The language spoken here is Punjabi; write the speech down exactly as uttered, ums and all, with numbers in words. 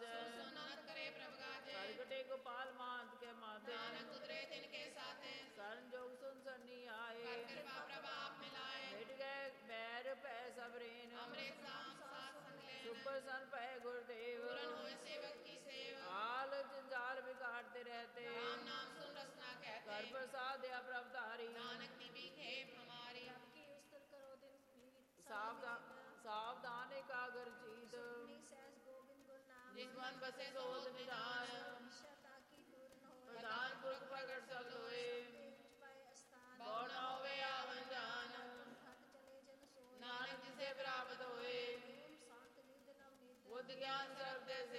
ਸਾਜੈ। ਸੁਨ ਨਾਨਕ ਕਰੇ ਪ੍ਰਭ ਗਾਜੈ। ਪ੍ਰਗਟੇ ਗੋਪਾਲ ਮਾਤ ਕੇ ਮਾਤੇ। ਨਾਨਕ ਉਤਰੇ ਤਿਨ ਕੇ ਸਾਥੇ। ਸਰਨ ਜੋਗ ਸੁਨ ਸਰਨੀ ਆਏ। ਕਰ ਕਿਰਪਾ ਪ੍ਰਭ ਆਪ ਮਿਲਾਏ। ਮਿਟ ਗਏ ਬੈਰ ਪੈ ਸਬਰੇਨ। ਅੰਮ੍ਰਿਤ ਸਾਮ ਸਾਧ ਸੰਗ ਲੈਨ। ਸੁਪਰ ਸਨ ਪੈ ਗੁਰਦੇਵ। ਪੂਰਨ ਹੋਏ ਸੇਵਕ ਕੀ ਸੇਵ। ਆਲ ਜੰਜਾਲ ਵਿਗਾੜਤੇ ਰਹਤੇ। ਰਾਮ ਨਾਮ ਸੁਨ ਰਸਨਾ ਕਰ कहते। ਪ੍ਰਸਾਦਿਆ ਪ੍ਰਭ ਧਾਰੀ। नानक की भी खेप हमारी। की उस्तर करो दिन मीत। ਸਾਵਧਾਨ ਸਾਵਧਾਨ ਏਕਾਗਰ ਚੀਤ। सुखनी सहज गोविंद गुरु नाम। जिस मन बसे सोध निधान। ईशा ताकी पूर्ण होए। ਪ੍ਰਧਾਨ ਪੁਰਖ ਪ੍ਰਗਟ ਸਭ ਹੋਏ। तेज पाए स्थान। गौ न होवे आवन जान। हट चले जन सोए। नानक जिसे प्राप्त होए। ओम शांत निध नवनीत। बुद्ध ज्ञान सर्व दे